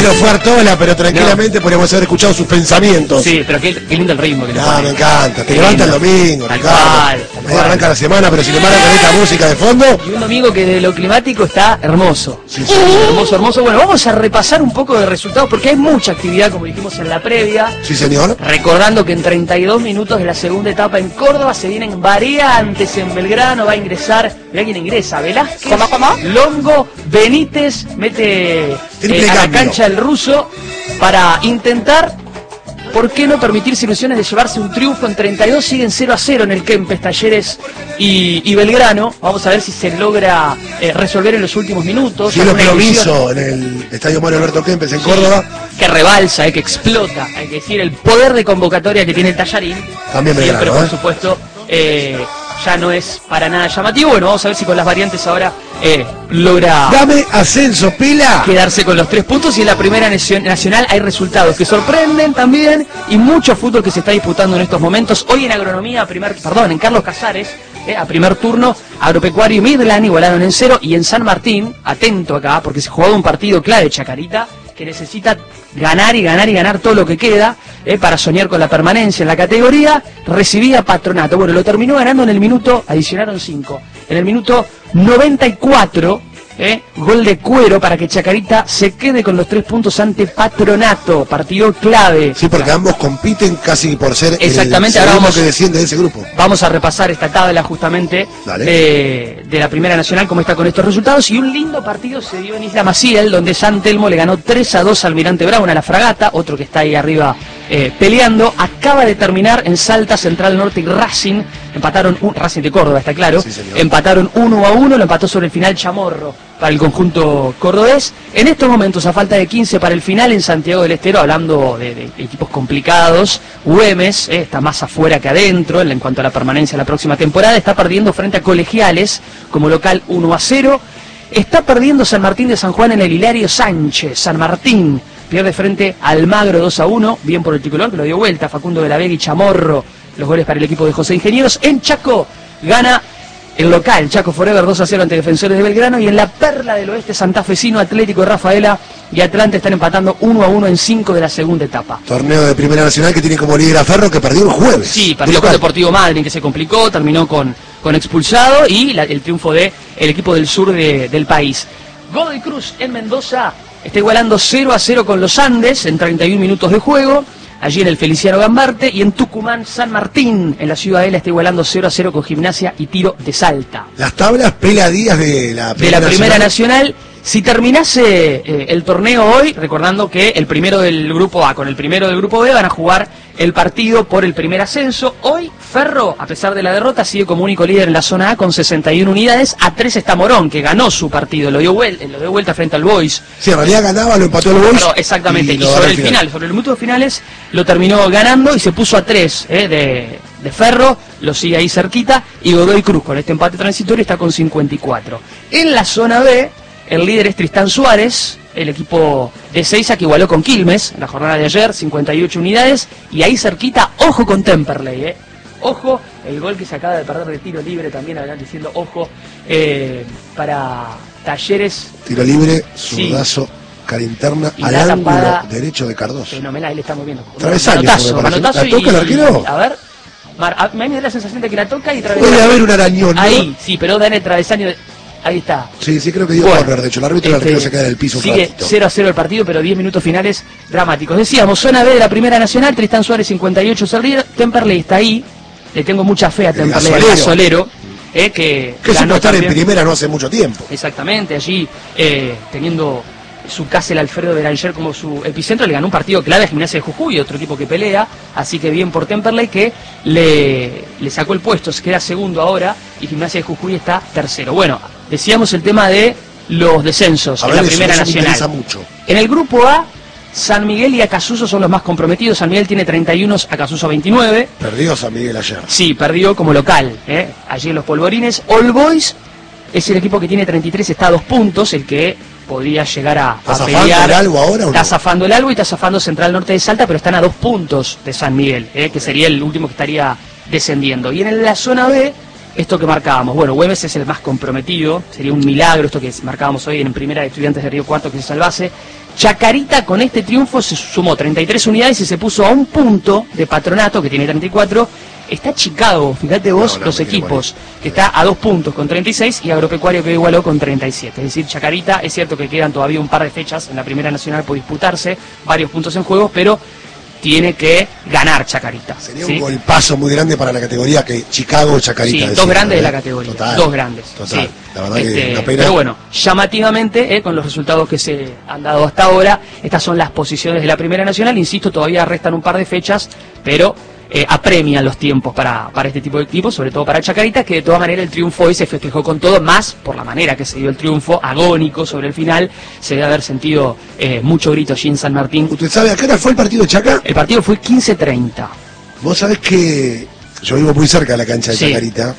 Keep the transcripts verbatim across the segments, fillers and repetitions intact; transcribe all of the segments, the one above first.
Bueno, fue Artola, pero tranquilamente no. podríamos haber escuchado sus pensamientos. Sí, pero qué, qué lindo el ritmo que le No, pone. me encanta. Te qué levanta lindo. el domingo, Tal Ricardo. cual, tal Ahí cual. arranca la semana, pero sin embargo con esta música de fondo. Y un domingo que de lo climático está hermoso. Sí, sí. Hermoso, hermoso. Bueno, vamos a repasar un poco de resultados porque hay mucha actividad, como dijimos en la previa. Sí, señor. Recordando que en treinta y dos minutos de la segunda etapa en Córdoba se vienen variantes en Belgrano. Va a ingresar, mirá quién ingresa, Velázquez, ¿Cómo, cómo? Longo, Benítez, mete eh, a la cambio. cancha el ruso para intentar, ¿por qué no permitirse ilusiones de llevarse un triunfo? En treinta y dos siguen cero a cero en el Kempes, Talleres y, y Belgrano. Vamos a ver si se logra eh, resolver en los últimos minutos. Cielo Alguna Proviso en el Estadio Mario Alberto Kempes en Sí, Córdoba. que rebalsa, eh, que explota, hay que decir, el poder de convocatoria que tiene el Tallarín. También Bien, Belgrano, pero por ¿eh? supuesto eh, ya no es para nada llamativo. Bueno, vamos a ver si con las variantes ahora eh, logra Dame ascenso, Pela. quedarse con los tres puntos. Y en la primera nacional hay resultados que sorprenden también y mucho fútbol que se está disputando en estos momentos. Hoy en Agronomía, primer, perdón, en Carlos Casares, eh, a primer turno, Agropecuario y Midland igualaron en cero. Y en San Martín, atento acá, porque se jugó un partido clave, Chacarita, que necesita ganar y ganar y ganar todo lo que queda eh, para soñar con la permanencia en la categoría. Recibía Patronato, bueno, lo terminó ganando en el minuto, adicionaron cinco, en el minuto noventa y cuatro, eh, gol de Cuero para que Chacarita se quede con los tres puntos ante Patronato, partido clave. Sí, porque ambos compiten casi por ser Exactamente, el ahora segundo vamos- que desciende de ese grupo. Vamos a repasar esta tabla justamente Dale. de, de la Primera Nacional, cómo está con estos resultados. Y un lindo partido se dio en Isla Maciel, donde San Telmo le ganó tres a dos al Almirante Brown, a la Fragata, otro que está ahí arriba eh, peleando. Acaba de terminar en Salta, Central Norte y Racing. Empataron, un, Racing de Córdoba, está claro. Sí, señor. Empataron uno a uno, lo empató sobre el final Chamorro para el conjunto cordobés. En estos momentos, a falta de quince para el final, en Santiago del Estero, hablando de, de equipos complicados, Güemes eh, está más afuera que adentro en, en cuanto a la permanencia de la próxima temporada. Está perdiendo frente a Colegiales como local uno a cero. Está perdiendo San Martín de San Juan en el Hilario Sánchez. San Martín pierde frente a Almagro dos a uno, bien por el tricolor que lo dio vuelta, Facundo de la Vega y Chamorro, los goles para el equipo de José Ingenieros. En Chaco gana el local, Chaco Forever dos a cero ante Defensores de Belgrano. Y en la perla del oeste santafesino, Atlético de Rafaela y Atlante están empatando uno a uno en cinco de la segunda etapa. Torneo de Primera Nacional que tiene como líder a Ferro, que perdió el jueves. Sí, perdió con Deportivo Madryn, que se complicó, terminó con, con expulsado, y la- el triunfo del equipo del sur de- del país. Godoy Cruz en Mendoza está igualando cero a cero con los Andes en treinta y un minutos de juego, allí en el Feliciano Gambarte. Y en Tucumán, San Martín, en la Ciudadela, está igualando cero a cero con Gimnasia y Tiro de Salta. Las tablas Pela Díaz de la De Primera la Primera Nacional. Nacional, si terminase eh, el torneo hoy, recordando que el primero del grupo A con el primero del grupo B van a jugar el partido por el primer ascenso. Hoy Ferro, a pesar de la derrota, sigue como único líder en la zona A con sesenta y una unidades. A tres está Morón, que ganó su partido, lo dio, vuel lo dio vuelta frente al Boys. Sí, en realidad ganaba, lo empató el Boys. Pero exactamente, y, lo sobre ganó el al final, sobre los minutos finales, lo terminó ganando y se puso a tres eh, de, de Ferro, lo sigue ahí cerquita. Y Godoy Cruz, con este empate transitorio, está con cincuenta y cuatro. En la zona B, el líder es Tristán Suárez, el equipo de Seiza, que igualó con Quilmes en la jornada de ayer, cincuenta y ocho unidades. Y ahí cerquita, ojo con Temperley, eh. Ojo, el gol que se acaba de perder de tiro libre también, hablan diciendo ojo, eh, para Talleres. Tiro libre, Sí. zurdazo, cara interna, Y al la ángulo tapada derecho de Cardoso. Fenomenal, ahí le estamos viendo. Travesaño, Manotazo, me parece. manotazo ¿La toca el y- arquero? A ver, Mar, a, me da la sensación de que la toca y travesaño. Puede haber un arañón, ¿no? Ahí, sí, pero da en el travesaño. de- Ahí está. Sí, sí, creo que dio Bueno, corner. De hecho, el árbitro y el este, arquero se queda en el piso un sigue ratito. cero a cero el partido, pero diez minutos finales dramáticos. Decíamos, zona B de la Primera Nacional, Tristán Suárez cincuenta y ocho es el líder. Temperley está ahí. Le tengo mucha fe a El Temperley, el gasolero. gasolero, eh, que Que supo ganó estar en también. primera no hace mucho tiempo. Exactamente, allí eh, teniendo su casa el Alfredo Beranger como su epicentro, le ganó un partido clave a Gimnasia de Jujuy, otro equipo que pelea, así que bien por Temperley, que le, le sacó el puesto, se queda segundo ahora, y Gimnasia de Jujuy está tercero. Bueno, decíamos el tema de los descensos A en ver, la eso, Primera eso me Nacional. interesa mucho. En el grupo A, San Miguel y Acasuso son los más comprometidos. San Miguel tiene treinta y uno, Acasuso veintinueve. Perdió San Miguel ayer. Sí, perdió como local, ¿eh? Allí en los Polvorines. All Boys es el equipo que tiene treinta y tres, está a dos puntos, el que podría llegar a, ¿Está a zafando pelear. el Albo ahora o no? Está zafando el Albo y está zafando Central Norte de Salta, pero están a dos puntos de San Miguel, ¿eh? Que sería el último que estaría descendiendo. Y en la zona B, esto que marcábamos. Bueno, Güemes es el más comprometido, sería un milagro esto que marcábamos hoy en primera de Estudiantes de Río Cuarto que se salvase. Chacarita con este triunfo se sumó treinta y tres unidades y se puso a un punto de Patronato, que tiene treinta y cuatro. Está Chicago, fíjate vos, no, no, los equipos, que está a dos puntos con treinta y seis y Agropecuario que igualó con treinta y siete. Es decir, Chacarita, es cierto que quedan todavía un par de fechas en la Primera Nacional por disputarse, varios puntos en juego, pero tiene que ganar Chacarita. Sería ¿sí? un golpazo muy grande para la categoría que Chicago o Chacarita. Sí, decía, dos grandes ¿no? de la categoría, total, dos grandes. Total, sí. la verdad este, que una pena. Pero bueno, llamativamente, eh, con los resultados que se han dado hasta ahora, estas son las posiciones de la Primera Nacional. Insisto, todavía restan un par de fechas, pero eh, apremian los tiempos para, para este tipo de equipos, sobre todo para Chacarita, que de todas maneras el triunfo hoy se festejó con todo, más por la manera que se dio el triunfo, agónico sobre el final. Se debe haber sentido eh, mucho grito allí en San Martín. ¿Usted sabe a qué hora fue el partido de Chaca? El partido fue quince treinta. Vos sabés que yo vivo muy cerca de la cancha de sí. Chacarita,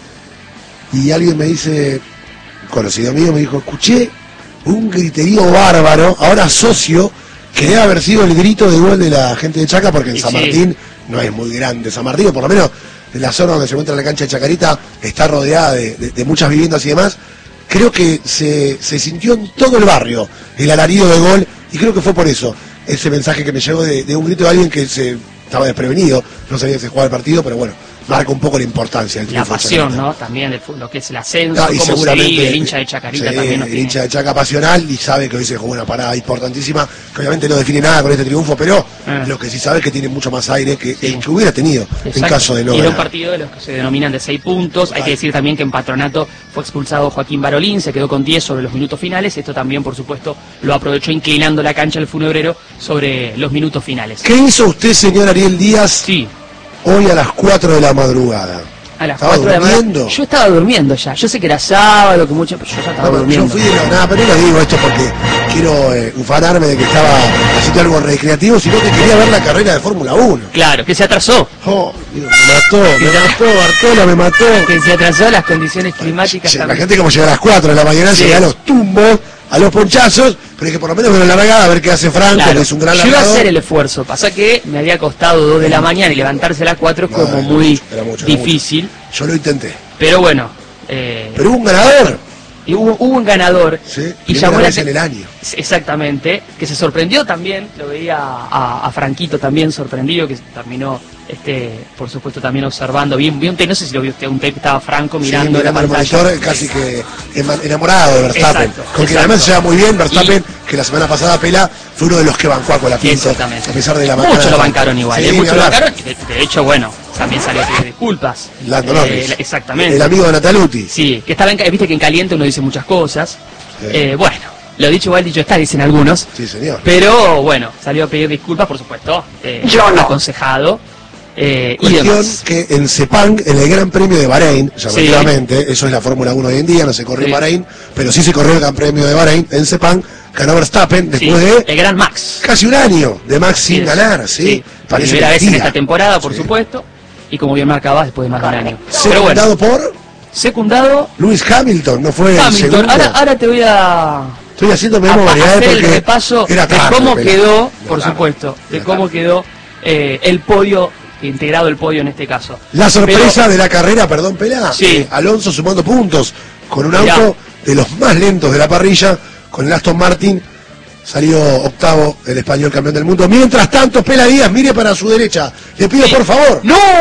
y alguien me dice, conocido mío, me dijo, escuché un griterío bárbaro, ahora socio, que debe haber sido el grito de gol de la gente de Chaca, porque en y San sí. Martín no es muy grande. San Martín, o por lo menos en la zona donde se encuentra la cancha de Chacarita, está rodeada de, de, de muchas viviendas y demás. Creo que se, se sintió en todo el barrio el alarido de gol, y creo que fue por eso, ese mensaje que me llegó de, de un grito de alguien que se estaba desprevenido, no sabía que se jugaba el partido, pero bueno, marca un poco la importancia del la pasión, ¿no? También de lo que es el ascenso, ah, y cómo se vive, el hincha de Chacarita sí, también. El tiene... hincha de Chaca pasional, y sabe que hoy se jugó una parada importantísima, que obviamente no define nada con este triunfo, pero ah. lo que sí sabe es que tiene mucho más aire que sí. el que hubiera tenido. Exacto. En caso de no y ganar. Era un partido de los que se denominan de seis puntos. Hay Ay. que decir también que en Patronato fue expulsado Joaquín Barolín, se quedó con diez sobre los minutos finales. Esto también, por supuesto, lo aprovechó inclinando la cancha el Funebrero sobre los minutos finales. ¿Qué hizo usted, señor Ariel Díaz, sí. hoy a las cuatro de la madrugada? A las ¿Estaba cuatro durmiendo? de la mañana. Yo estaba durmiendo ya. Yo sé que era sábado, que mucho, pero yo ya estaba no, durmiendo. Yo fui de la nada, pero no le digo esto porque quiero eh, ufanarme de que estaba haciendo algo recreativo, sino que quería ver la carrera de Fórmula uno. Claro, que se atrasó. Oh, Dios, me mató, me mató, Bartola me mató. Que se atrasó, las condiciones climáticas sí, también. La gente como llega a las cuatro de la mañana, sí. llega a los tumbos, a los ponchazos, pero que por lo menos con la largada a ver qué hace Franco, claro. que es un gran largador. Yo iba a hacer el esfuerzo. esfuerzo, pasa que me había costado dos de la mañana y levantarse a las cuatro es no, como muy mucho, era mucho, era difícil. Mucho. Yo lo intenté. Pero bueno. Eh, pero hubo un ganador. Y hubo, hubo un ganador. Sí, y llamó la en el año. Exactamente, que se sorprendió también, lo veía a, a Franquito también sorprendido, que terminó, este, por supuesto, también observando bien, bien, no sé si lo vio usted, un tape que estaba Franco mirando sí, la pantalla. Monitor, casi que enamorado de Verstappen, exacto, con exacto. que además se lleva muy bien Verstappen, y, que la semana pasada Pela fue uno de los que bancó a Colapinto, a pesar de la mancada. Muchos lo bancaron igual, sí, eh, muchos lo bancaron, de, de hecho, bueno, también salió a pedir disculpas. Lando Norris. Eh, exactamente. El amigo de Nataluti. Sí, que estaba en, viste que en caliente uno dice muchas cosas. Sí. Eh, bueno, lo dicho igual, dicho está, dicen algunos. Sí, señor. Pero bueno, salió a pedir disculpas, por supuesto. Eh, Yo no. Aconsejado. Eh, Cuestión y demás. Que en Sepang, en el Gran Premio de Bahrein, llamativamente, sí. eso es la Fórmula uno hoy en día, no se corrió sí. en Bahrein, pero sí se corrió el Gran Premio de Bahrein, en Sepang, ganó Verstappen después sí. de... El Gran Max. Casi un año de Max sin sí. ganar, ¿sí? sí. Parece primera vez en esta temporada, por sí. supuesto, y como bien marcabas, después de más de un año. Secundado bueno, por... Secundado... Lewis Hamilton, no fue Hamilton. el segundo. Ahora, ahora te voy a... Estoy haciendo memoria, a hacer eh, el repaso era de tarde, cómo pero, quedó, pero, por tarde, supuesto, de cómo quedó eh, el podio, integrado el podio en este caso. La sorpresa pero, de la carrera, perdón, Pelá, sí. eh, Alonso sumando puntos con un Mirá. auto de los más lentos de la parrilla, con el Aston Martin, salió octavo el español campeón del mundo. Mientras tanto, Pela Díaz, mire para su derecha, le pido sí. por favor.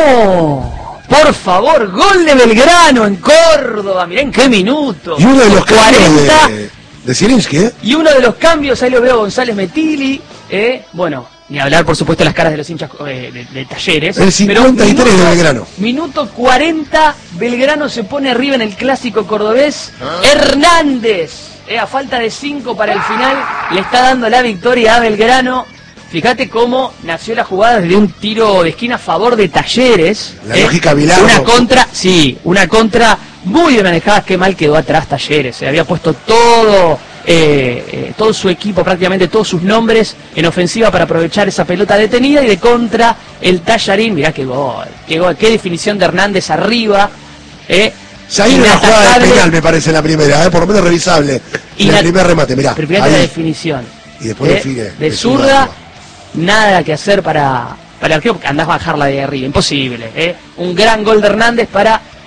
¡No! Por favor, gol de Belgrano en Córdoba, mirá en qué minuto. Y uno de los cuarenta de, de Zielinski, ¿eh? Y uno de los cambios, ahí lo veo González Metili, eh, bueno, ni hablar por supuesto las caras de los hinchas eh, de, de Talleres. El cincuenta y tres minuto, de Belgrano. Minuto cuarenta, Belgrano se pone arriba en el clásico cordobés. ¿Ah? Hernández, eh, a falta de cinco para el final, le está dando la victoria a Belgrano. Fíjate cómo nació la jugada desde un tiro de esquina a favor de Talleres. La eh, lógica Bilardo. Una contra, sí, una contra muy bien manejada. Qué mal quedó atrás Talleres. Se había puesto todo, eh, eh, todo su equipo, prácticamente todos sus nombres en ofensiva para aprovechar esa pelota detenida. Y de contra el Tallarín, mirá qué gol, qué gol, qué definición de Hernández arriba. Eh, Se ha ido una jugada de penal, me parece, la primera, eh, por lo menos revisable. En el primer remate, mirá. Pero fíjate la definición. Y después eh, define. De zurda. Nada que hacer para, para el arquero, porque andás a bajarla de arriba, imposible. ¿eh? Un gran gol de Hernández para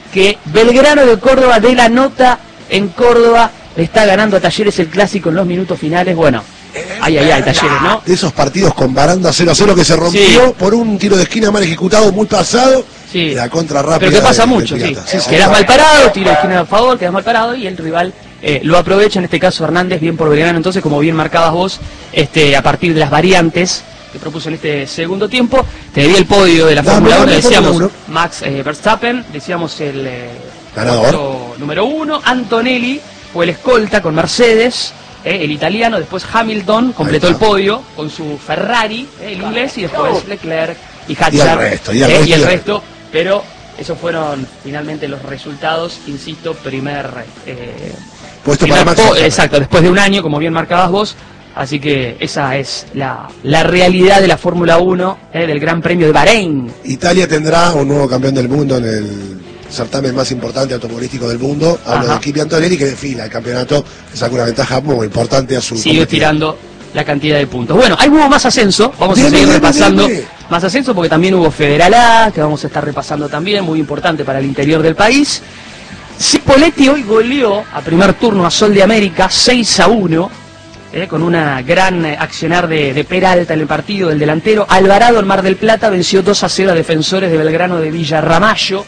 que Belgrano de Córdoba de la nota en Córdoba le está ganando a Talleres el clásico en los minutos finales. Bueno, ay, ay, ay, Talleres, ¿no? De esos partidos con baranda cero a cero que se rompió sí. por un tiro de esquina mal ejecutado, muy pasado. Sí. La contra rápida. Pero que pasa de, mucho, de sí. sí, sí. Quedás mal parado, tiro de esquina a favor, quedás mal parado y el rival eh, lo aprovecha, en este caso Hernández, bien por Belgrano. Entonces, como bien marcabas vos, este, a partir de las variantes que propuso en este segundo tiempo, te di el podio de la Fórmula uno, decíamos uno. Max eh, Verstappen, decíamos el eh, ganador número uno, Antonelli fue el escolta con Mercedes, eh, el italiano, después Hamilton completó el podio con su Ferrari, eh, el inglés, y después Leclerc y Hatcher y el resto, y el eh, resto, y el resto pero esos fueron finalmente los resultados, insisto, primer eh, puesto primer para Max po exacto, después de un año, como bien marcabas vos, así que esa es la, la realidad de la Fórmula uno, eh, del Gran Premio de Bahrein. Italia tendrá un nuevo campeón del mundo en el certamen más importante automovilístico del mundo, hablo Ajá. de Kimi Antonelli, que desfila el campeonato, que saca una ventaja muy importante a su sigue tirando la cantidad de puntos. Bueno, ahí hubo más ascenso, vamos dime, a seguir dime, repasando dime. más ascenso porque también hubo Federal A, que vamos a estar repasando también, muy importante para el interior del país. Cipolletti hoy goleó a primer turno a Sol de América seis a uno, eh, con una gran accionar de, de Peralta en el partido del delantero. Alvarado en Mar del Plata venció dos a cero a Defensores de Belgrano de Villa Ramallo.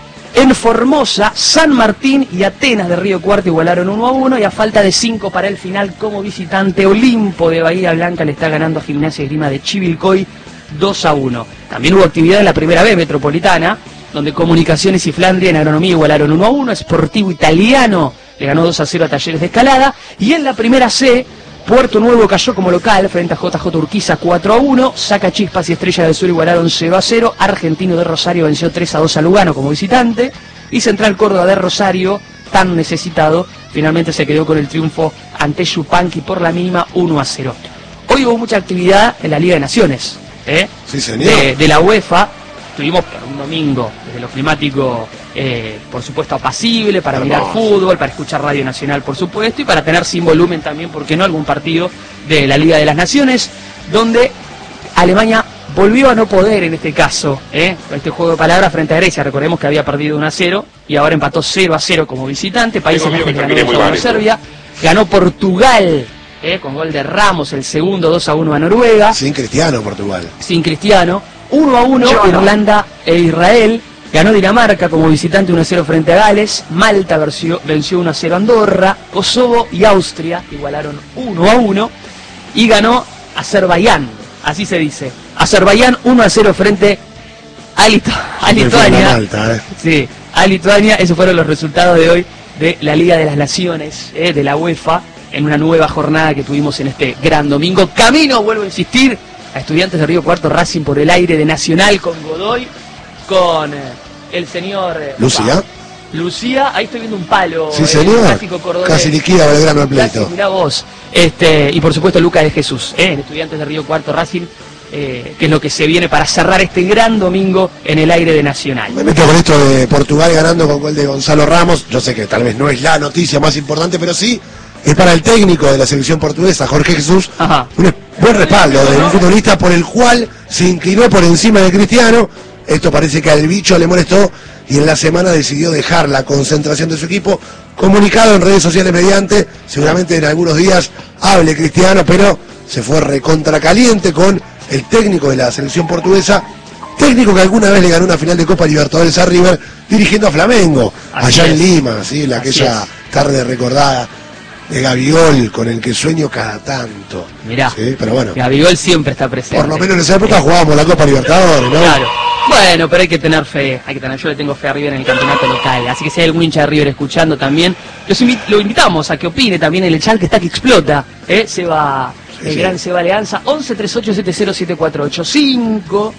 En Formosa, San Martín y Atenas de Río Cuarto igualaron uno a uno, y a falta de cinco para el final, como visitante, Olimpo de Bahía Blanca le está ganando a Gimnasia y Esgrima de Chivilcoy dos a uno. También hubo actividad en la primera B metropolitana, donde Comunicaciones y Flandria en Agronomía igualaron uno a uno, Sportivo Italiano le ganó dos a cero a Talleres de Escalada, y en la primera C, Puerto Nuevo cayó como local frente a J J Urquiza cuatro a uno, Saca Chispas y Estrella del Sur igualaron cero a cero, Argentino de Rosario venció tres a dos a Lugano como visitante, y Central Córdoba de Rosario, tan necesitado, finalmente se quedó con el triunfo ante Yupanqui por la mínima uno a cero. Hoy hubo mucha actividad en la Liga de Naciones, ¿eh? Sí, señor. De, de la UEFA. Tuvimos un domingo, desde lo climático, eh, por supuesto, apacible, para Hermoso. mirar fútbol, para escuchar Radio Nacional, por supuesto, y para tener sin volumen también, ¿por qué no?, algún partido de la Liga de las Naciones, donde Alemania volvió a no poder, en este caso, ¿eh? este juego de palabras frente a Grecia. Recordemos que había perdido uno a cero y ahora empató cero a cero como visitante. Países Bajos ganó dos a uno a Serbia, ganó Portugal, ¿eh? con gol de Ramos, el segundo, dos a uno a Noruega. Sin Cristiano, Portugal. Sin Cristiano. uno a uno Irlanda e Israel, ganó Dinamarca como visitante uno a cero frente a Gales, Malta venció, venció uno a cero a Andorra, Kosovo y Austria igualaron uno a uno, y ganó Azerbaiyán, así se dice, Azerbaiyán uno a cero frente a, Lit a Lituania, Malta, ¿eh? sí, a Lituania. Esos fueron los resultados de hoy de la Liga de las Naciones, eh, de la UEFA, en una nueva jornada que tuvimos en este gran domingo. Camino, vuelvo a insistir, a Estudiantes de Río Cuarto, Racing por el aire de Nacional, con Godoy, con eh, el señor eh, Lucía. Lucía, ahí estoy viendo un palo. Sí, eh, señor. Clásico cordobés. Casi liquida Belgrano el pleito. Mirá vos. Este, y por supuesto Lucas de Jesús, eh, en Estudiantes de Río Cuarto, Racing, eh, que es lo que se viene para cerrar este gran domingo en el aire de Nacional. Me meto con esto de Portugal ganando con gol de Gonzalo Ramos. Yo sé que tal vez no es la noticia más importante, pero sí es para el técnico de la selección portuguesa, Jorge Jesús, Ajá. un buen respaldo de un futbolista por el cual se inclinó por encima de Cristiano. Esto parece que al bicho le molestó y en la semana decidió dejar la concentración de su equipo. Comunicado en redes sociales mediante, seguramente en algunos días hable Cristiano, pero se fue recontra caliente con el técnico de la selección portuguesa, técnico que alguna vez le ganó una final de Copa Libertadores a River, dirigiendo a Flamengo, Así allá es. en Lima, ¿sí? La aquella tarde recordada de Gabigol, con el que sueño cada tanto. Mirá, ¿sí? Pero bueno, Gabigol siempre está presente. por lo menos en esa época jugábamos la Copa Libertadores, ¿no? Claro. Bueno, pero hay que tener fe, hay que tener, yo le tengo fe a River en el campeonato local, así que si hay algún hincha de River escuchando también, los invi lo invitamos a que opine también en el chat que está que explota, ¿eh? Seba, sí, el sí. gran Seba Leanza, once treinta y ocho setenta siete cuatro ocho cinco.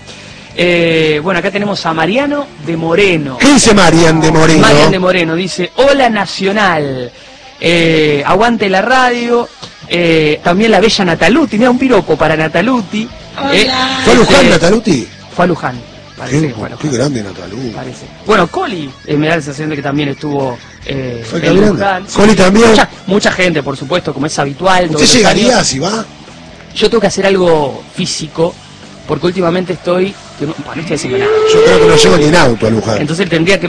Eh, bueno, acá tenemos a Mariano de Moreno. ¿Qué dice Marian de Moreno? Marian de Moreno dice, hola Nacional, eh, aguante la radio, eh, también la bella Nataluti, mira un piropo para Nataluti. Eh, ¿Fue a Luján este, Nataluti? Fue a Luján. Parece, Qué, bueno, qué grande Nataluti. Parece. Bueno, Coli, eh, me da la sensación de que también estuvo eh, Fue en Luján. Coli también. Mucha, mucha gente, por supuesto, como es habitual. ¿Usted llegaría años. si va? Yo tengo que hacer algo físico, porque últimamente estoy... Que no, bueno, no estoy haciendo nada. Yo creo que no llego ni en auto a Luján. Entonces tendría que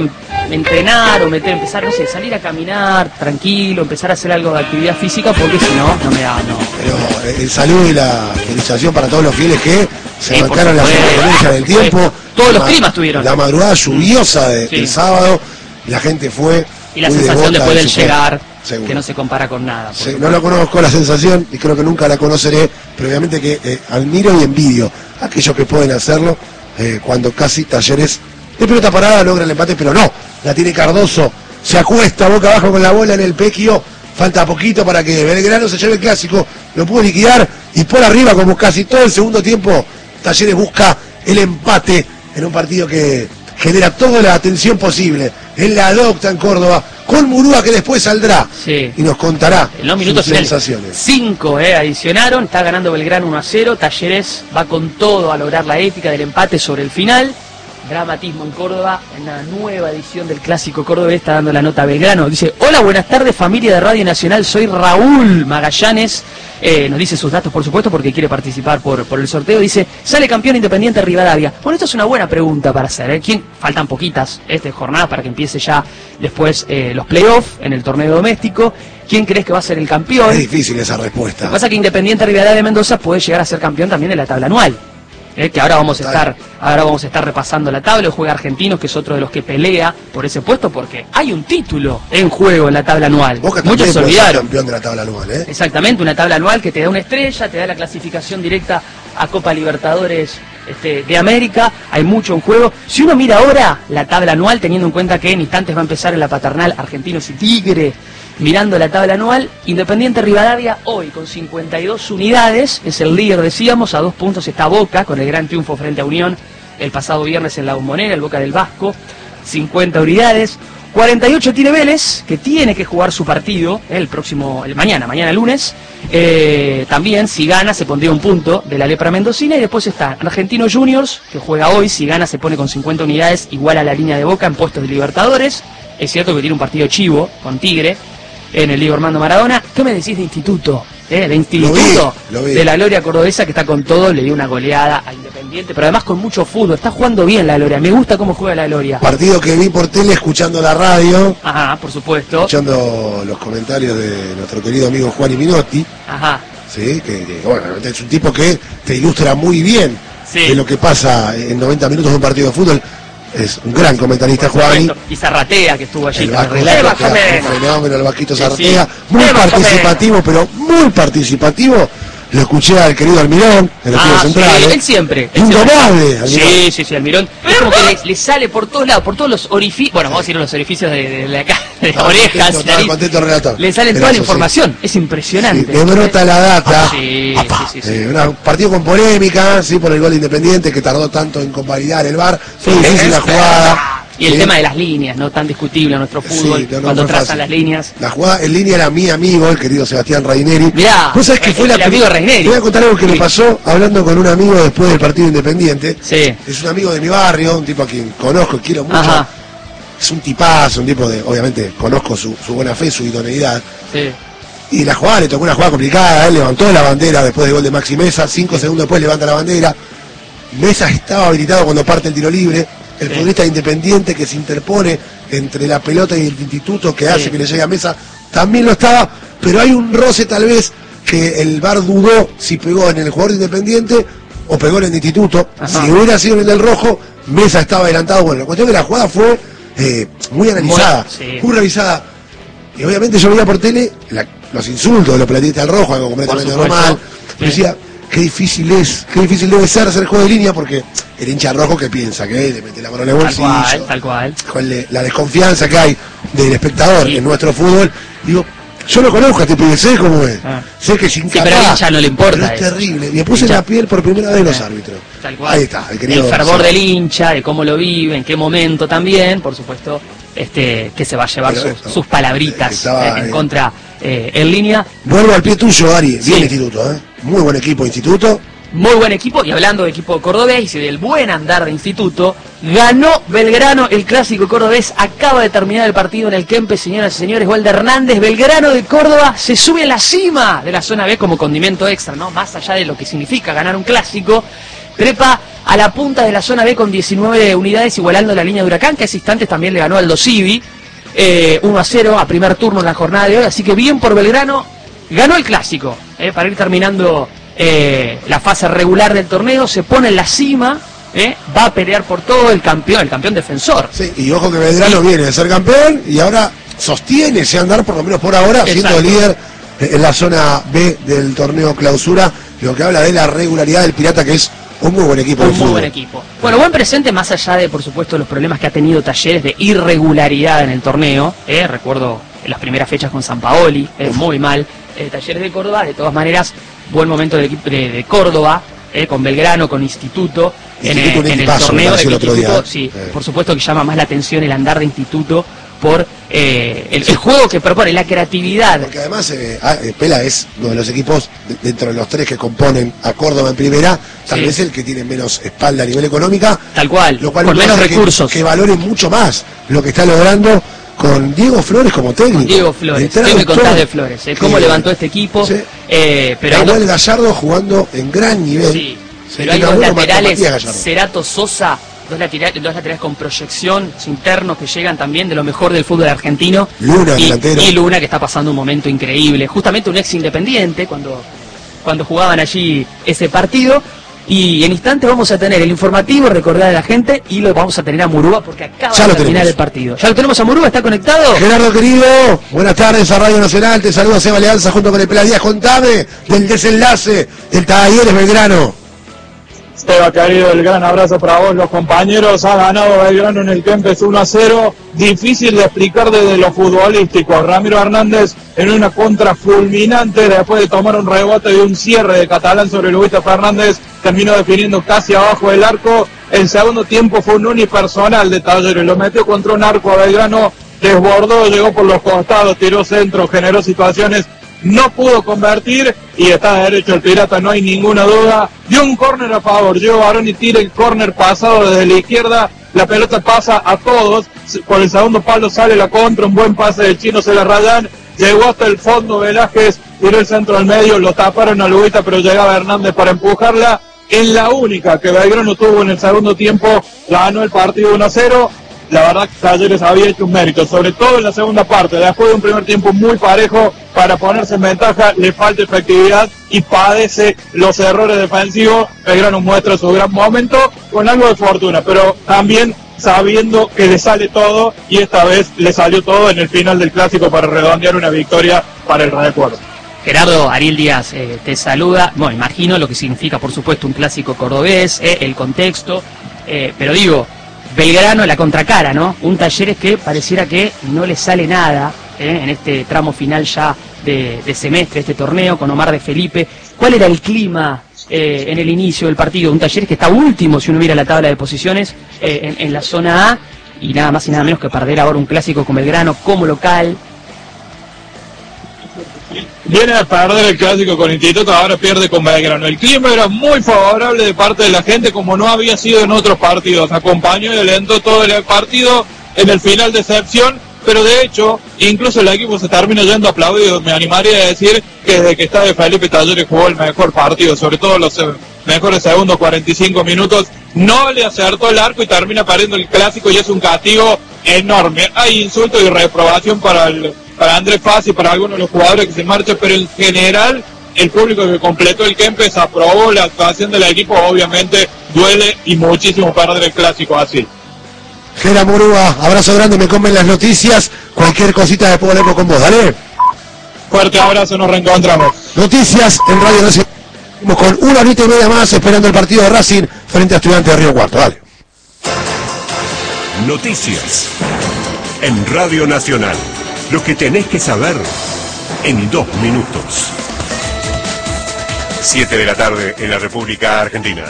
entrenar o meter, empezar, no sé, salir a caminar tranquilo, empezar a hacer algo de actividad física, porque si no, no me da, no. Pero el saludo y la felicitación para todos los fieles que se Sí, bancaron las inclemencias del tiempo. Todos los La- climas tuvieron. La madrugada lluviosa de- Sí. del sábado, la gente fue. Y la muy sensación devota después de del su fe. llegar, Seguro. que no se compara con nada. por Sí, supuesto. no la conozco la sensación y creo que nunca la conoceré, pero obviamente que eh, admiro y envidio a aquellos que pueden hacerlo eh, cuando casi Talleres de pelota parada logra el empate, pero no, la tiene Cardoso, se acuesta boca abajo con la bola en el pequio, falta poquito para que Belgrano se lleve el clásico, lo pudo liquidar y por arriba como casi todo el segundo tiempo Talleres busca el empate en un partido que genera toda la atención posible, él la adopta en Córdoba, con Murúa que después saldrá Sí. y nos contará En los minutos sus finales, sensaciones. cinco eh, adicionaron, está ganando Belgrano uno a cero, Talleres va con todo a lograr la épica del empate sobre el final. Dramatismo en Córdoba, en una nueva edición del Clásico Cordobés, está dando la nota Belgrano. Dice, hola, buenas tardes familia de Radio Nacional, soy Raúl Magallanes. Eh, nos dice sus datos, por supuesto, porque quiere participar por, por el sorteo. Dice, sale campeón Independiente Rivadavia. Bueno, esto es una buena pregunta para hacer. ¿eh? ¿Quién? Faltan poquitas este, jornadas para que empiece ya después eh, los playoffs en el torneo doméstico. ¿Quién crees que va a ser el campeón? Es difícil esa respuesta. Lo que pasa es que Independiente Rivadavia de Mendoza puede llegar a ser campeón también de la tabla anual. Eh, que ahora vamos a estar ahora vamos a estar repasando la tabla. Juega Argentinos, que es otro de los que pelea por ese puesto, porque hay un título en juego en la tabla anual. Boca Muchos también se puede ser olvidaron. campeón de la tabla anual, ¿eh? Exactamente, una tabla anual que te da una estrella, te da la clasificación directa a Copa Libertadores este, de América. Hay mucho en juego. Si uno mira ahora la tabla anual, teniendo en cuenta que en instantes va a empezar en la paternal Argentinos y Tigre, mirando la tabla anual, Independiente Rivadavia hoy con cincuenta y dos unidades, es el líder, decíamos, a dos puntos está Boca, con el gran triunfo frente a Unión el pasado viernes en la Bombonera, el Boca del Vasco, cincuenta unidades. cuarenta y ocho tiene Vélez, que tiene que jugar su partido el próximo, el mañana, mañana lunes. Eh, también, si gana, se pondría un punto de la lepra mendocina. Y después está Argentino Juniors, que juega hoy. Si gana, se pone con cincuenta unidades, igual a la línea de Boca en puestos de Libertadores. Es cierto que tiene un partido chivo con Tigre en el Diego Armando Maradona. ¿Qué me decís de Instituto? ¿Eh? De Instituto, Lo vi, lo vi. de la Gloria Cordobesa, que está con todo. Le dio una goleada a Independiente, pero además con mucho fútbol. Está jugando bien la Gloria. Me gusta cómo juega la Gloria. Partido que vi por tele escuchando la radio, Ajá, por supuesto. escuchando los comentarios de nuestro querido amigo Juan Minotti, Ajá. ¿sí? que, que, bueno, es un tipo que te ilustra muy bien Sí. de lo que pasa en noventa minutos de un partido de fútbol. Es un gran comentarista, Por Juan. supuesto. Y Zarratea, que estuvo allí. El con el Vasco relato. Zarratea, un fenómeno, el Vasquito Sí, Zarratea, sí. muy Eh, más o participativo, pero muy participativo. Lo escuché al querido Almirón, en los Ah, tiros sí, centrales. él siempre. él Indomable, siempre. Almirón. Sí, sí, sí, Almirón. Es como que le, le sale por todos lados, por todos los orificios. Bueno, vamos a decir los orificios de, de la ca- de Estaba orejas. contento, estaba nariz. contento el relator. Le sale Era toda la eso, sí. información. Es impresionante. Sí, le brota la data. Sí, Apá. sí, sí, sí. Eh, una- un partido con polémica, sí, por el gol de Independiente que tardó tanto en convalidar el V A R. Fue Sí, difícil la es jugada. Y el Sí. tema de las líneas, no tan discutible en nuestro Sí, fútbol, no, no cuando fue trazan fácil. las líneas. La jugada en línea era mi amigo, el querido Sebastián Raineri. Mirá, ¿Vos sabés que fue la el amigo Raineri. Te voy a contar algo que Sí. me pasó hablando con un amigo después del partido Independiente. Sí. Es un amigo de mi barrio, un tipo a quien conozco y quiero mucho. Ajá. Es un tipazo, un tipo de, obviamente, conozco su, su buena fe, su idoneidad. Sí. Y la jugada le tocó una jugada complicada, él levantó la bandera después del gol de Maxi Mesa, cinco segundos después levanta la bandera. Mesa estaba habilitado cuando parte el tiro libre. El Sí. futbolista Independiente que se interpone entre la pelota y el instituto que hace Sí. que le llegue a Mesa también lo estaba, pero hay un roce tal vez que el V A R dudó si pegó en el jugador Independiente o pegó en el instituto. Ajá. Si hubiera sido en el del rojo, Mesa estaba adelantado. Bueno, la cuestión es que la jugada fue eh, muy analizada, Muy- sí. muy revisada. Y obviamente yo veía por tele la- los insultos de los platistas al rojo, algo completamente Por supuesto. normal. Pero Sí. decía, qué difícil es, qué difícil debe ser hacer juego de línea, porque el hincha rojo que piensa que le mete la mano en el Tal bolsillo, cual, tal cual. con le- la desconfianza que hay del espectador Sí. en nuestro fútbol. Digo, yo lo conozco a este pibe, sé cómo es, Ah. sé que es incapaz, pero al hincha no le importa pero es eso. terrible. Y me puse en Hincha- la piel por primera vez los árbitros. Tal cual. Ahí está, el el querido fervor Seba. del hincha, de cómo lo vive, en qué momento también, por supuesto, este que se va a llevar Pero sus, esto, sus palabritas estaba, eh, en eh, contra eh, en línea. Vuelvo al pie tuyo, Ari, Sí. bien instituto, ¿eh? Muy buen equipo instituto. Muy buen equipo, y hablando de equipo cordobés y del buen andar de Instituto, ganó Belgrano el clásico cordobés, acaba de terminar el partido en el Kempe, señoras y señores, gol de Hernández, Belgrano de Córdoba se sube a la cima de la zona B como condimento extra, ¿no? Más allá de lo que significa ganar un clásico, trepa a la punta de la zona B con diecinueve unidades, igualando la línea de Huracán, que a ese instante también le ganó Aldo Civi, eh, uno a cero a primer turno en la jornada de hoy, así que bien por Belgrano, ganó el clásico, eh, para ir terminando eh, la fase regular del torneo, se pone en la cima, eh, va a pelear por todo el campeón, el campeón defensor. Sí, y ojo que Belgrano sí. viene de ser campeón y ahora sostiene ese andar, por lo menos por ahora, Exacto. siendo líder en la zona B del torneo clausura, lo que habla de la regularidad del Pirata, que es un muy buen equipo. Un muy buen equipo. Bueno, buen presente, más allá de, por supuesto, los problemas que ha tenido Talleres de irregularidad en el torneo. Eh, recuerdo en las primeras fechas con Sampaoli, eh, muy mal. Eh, Talleres de Córdoba, de todas maneras, buen momento del equipo de, de Córdoba, eh, con Belgrano, con Instituto, en, Instituto el, en el paso, torneo. El el Instituto, sí, eh. por supuesto que llama más la atención el andar de Instituto por eh, el, el juego que propone, la creatividad. Porque además eh, Pela es uno de los equipos de, dentro de los tres que componen a Córdoba en primera, tal sí. vez el que tiene menos espalda a nivel económica, tal cual, lo cual con menos que, recursos, que valore mucho más lo que está logrando con Diego Flores como técnico. Con Diego Flores, ¿qué me contás de Flores? Eh, ¿Cómo que, levantó este equipo? Sí. Eh, pero igual no... Gallardo jugando en gran nivel. Sí, pero hay dos laterales, Cerato Sosa, Dos laterales, dos laterales con proyección internos que llegan también de lo mejor del fútbol argentino. Luna, y, delantero. Y Luna, que está pasando un momento increíble. Justamente un ex Independiente, cuando, cuando jugaban allí ese partido. Y en instantes vamos a tener el informativo, recordar a la gente, y lo vamos a tener a Murúa porque acaba ya de terminar el partido. ¿Ya lo tenemos a Murúa? ¿Está conectado? Gerardo, querido, buenas tardes a Radio Nacional. Te saluda Seba Alianza junto con el Pela Díaz. Contame del desenlace del Talleres Belgrano. Seba, querido, el gran abrazo para vos, los compañeros. Ha ganado Belgrano en el Kempes uno a cero. Difícil de explicar desde lo futbolístico. Ramiro Hernández en una contra fulminante después de tomar un rebote de un cierre de Catalán sobre Luis Fernández. Terminó definiendo casi abajo del arco. El segundo tiempo fue un unipersonal de Talleres. Lo metió contra un arco a Belgrano. Desbordó, llegó por los costados, tiró centro, generó situaciones. No pudo convertir y está derecho el Pirata, no hay ninguna duda. Dio un córner a favor, llegó Barón y tira el córner pasado desde la izquierda. La pelota pasa a todos, por el segundo palo sale la contra, un buen pase del Chino, se la rayan. Llegó hasta el fondo Velázquez, tiró el centro al medio, lo taparon a Luguita, pero llegaba Hernández para empujarla. En la única que Belgrano tuvo en el segundo tiempo, ganó el partido uno a cero. La verdad que Talleres había hecho un mérito, sobre todo en la segunda parte, después de un primer tiempo muy parejo, para ponerse en ventaja, le falta efectividad y padece los errores defensivos. Belgrano muestra su gran momento con algo de fortuna, pero también sabiendo que le sale todo, y esta vez le salió todo en el final del clásico para redondear una victoria para el recuerdo. Gerardo, Ariel Díaz eh, te saluda. Bueno, imagino lo que significa, por supuesto, un clásico cordobés, eh, el contexto, eh, pero digo, Belgrano la contracara, ¿no? Un Talleres que pareciera que no le sale nada ¿eh? en este tramo final ya de, de semestre, este torneo, con Omar de Felipe. ¿Cuál era el clima eh, en el inicio del partido? Un Talleres que está último, si uno mira la tabla de posiciones, eh, en, en la zona A, y nada más y nada menos que perder ahora un clásico con Belgrano como local. Viene a perder el clásico con Instituto, ahora pierde con Belgrano. El clima era muy favorable de parte de la gente, como no había sido en otros partidos. Acompañó y alentó todo el partido, en el final decepción, pero de hecho, incluso el equipo se termina yendo aplaudido. Me animaría a decir que desde que está de Felipe Talleres jugó el mejor partido, sobre todo los mejores segundos, cuarenta y cinco minutos. No le acertó el arco y termina perdiendo el clásico, y es un castigo enorme. Hay insulto y reprobación para el... para Andrés Fassi, para algunos de los jugadores que se marchan, pero en general el público que completó el Kempes aprobó la actuación del equipo. Obviamente duele y muchísimo perder el clásico así. Gera Murúa, abrazo grande, me comen las noticias, cualquier cosita después hablemos con vos, dale. Fuerte abrazo, nos reencontramos. Noticias en Radio Nacional, con una horita y media más esperando el partido de Racing frente a Estudiantes de Río Cuarto, dale. Noticias en Radio Nacional. Lo que tenés que saber en dos minutos. Siete de la tarde en la República Argentina.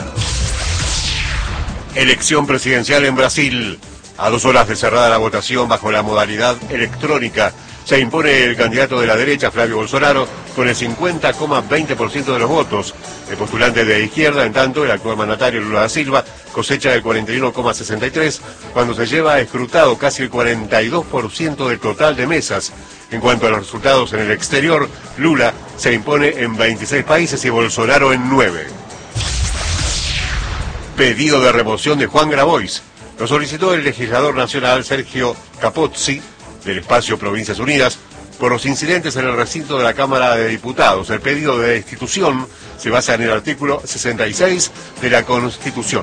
Elección presidencial en Brasil. A dos horas de cerrada la votación bajo la modalidad electrónica, se impone el candidato de la derecha, Flavio Bolsonaro, con el cincuenta coma veinte por ciento de los votos. El postulante de izquierda, en tanto, el actual mandatario Lula da Silva, cosecha el cuarenta y uno coma sesenta y tres, cuando se lleva escrutado casi el cuarenta y dos por ciento del total de mesas. En cuanto a los resultados en el exterior, Lula se impone en veintiséis países y Bolsonaro en nueve. Pedido de remoción de Juan Grabois. Lo solicitó el legislador nacional Sergio Capozzi, del espacio Provincias Unidas, por los incidentes en el recinto de la Cámara de Diputados. El pedido de destitución se basa en el artículo sesenta y seis de la Constitución.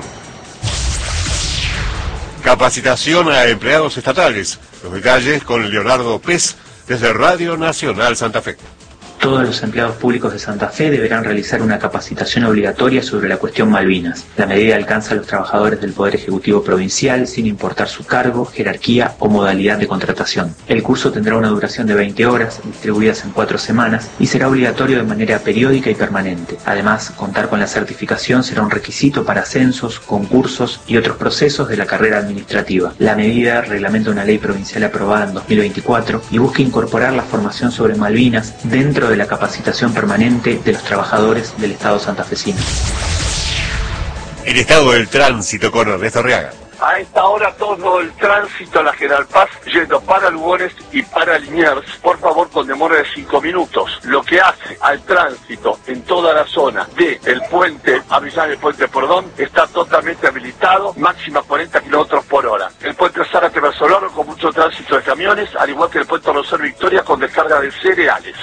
Capacitación a empleados estatales. Los detalles con Leonardo Pez, desde Radio Nacional Santa Fe. Todos los empleados públicos de Santa Fe deberán realizar una capacitación obligatoria sobre la cuestión Malvinas. La medida alcanza a los trabajadores del Poder Ejecutivo Provincial sin importar su cargo, jerarquía o modalidad de contratación. El curso tendrá una duración de veinte horas, distribuidas en cuatro semanas, y será obligatorio de manera periódica y permanente. Además, contar con la certificación será un requisito para ascensos, concursos y otros procesos de la carrera administrativa. La medida reglamenta una ley provincial aprobada en dos mil veinticuatro y busca incorporar la formación sobre Malvinas dentro de de la capacitación permanente de los trabajadores del Estado santafesino. El estado del tránsito con Ernesto Arriaga. A esta hora todo el tránsito a la General Paz yendo para Lugones y para Liniers, por favor con demora de cinco minutos, lo que hace al tránsito en toda la zona de el puente Avillán, el puente Perdón, está totalmente habilitado, máxima cuarenta kilómetros por hora. El puente Zárate Versolano con mucho tránsito de camiones, al igual que el puente Rosario Victoria con descarga de cereales.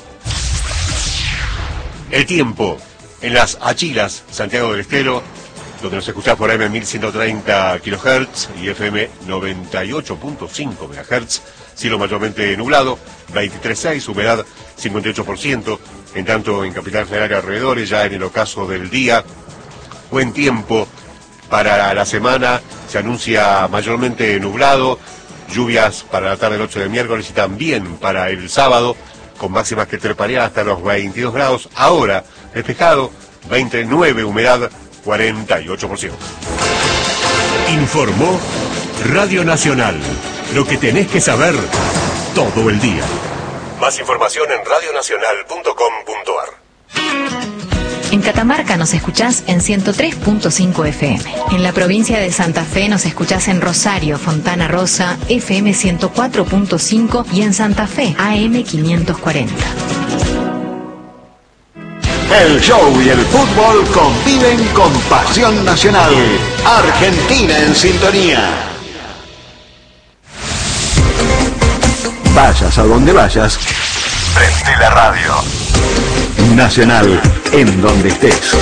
El tiempo en las Achilas, Santiago del Estero, donde nos escuchás por A M mil ciento treinta kilohertz y F M noventa y ocho punto cinco megahertz, cielo mayormente nublado, veintitrés punto seis, humedad cincuenta y ocho por ciento, en tanto en Capital Federal y alrededores, ya en el ocaso del día, buen tiempo para la semana, se anuncia mayormente nublado, lluvias para la tarde del ocho de miércoles y también para el sábado, con máximas que treparían hasta los veintidós grados, ahora despejado, veintinueve, humedad cuarenta y ocho por ciento. Informó Radio Nacional, lo que tenés que saber todo el día. Más información en radio nacional punto com punto a r. En Catamarca nos escuchás en ciento tres punto cinco F M. En la provincia de Santa Fe nos escuchás en Rosario, Fontana Rosa, F M ciento cuatro punto cinco y en Santa Fe, A M quinientos cuarenta. El show y el fútbol conviven con pasión nacional. Argentina en sintonía. Vayas a donde vayas, prende la radio. Nacional, en donde estés.